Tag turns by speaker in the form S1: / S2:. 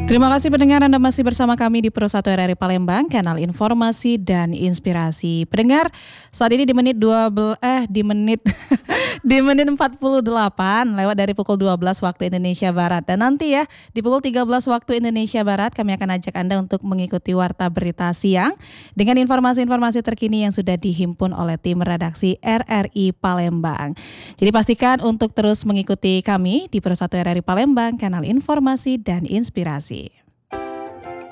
S1: Terima kasih pendengar, Anda masih bersama kami di Pro 1 RRI Palembang, kanal informasi dan inspirasi. Pendengar, saat ini di menit 12 di menit di menit 48 lewat dari pukul 12 waktu Indonesia Barat. Dan nanti ya di pukul 13 waktu Indonesia Barat kami akan ajak Anda untuk mengikuti Warta Berita Siang dengan informasi-informasi terkini yang sudah dihimpun oleh tim redaksi RRI Palembang. Jadi pastikan untuk terus mengikuti kami di Pro 1 RRI Palembang, kanal informasi dan inspirasi.